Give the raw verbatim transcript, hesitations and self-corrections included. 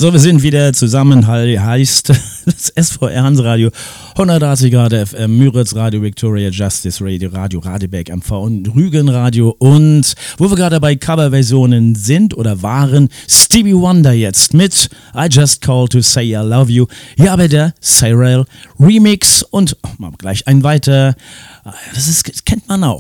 So, wir sind wieder zusammen, heißt das S V R Hanseradio, hundertachtzig Grad F M, Müritz Radio, Victoria Justice Radio, Radio Radebeck M V und Rügen Radio. Und wo wir gerade bei Coverversionen sind oder waren, Stevie Wonder jetzt mit I Just Called to Say I Love You. Hier aber der Cyril Remix und oh, mal gleich ein weiter, das, ist, das kennt man auch.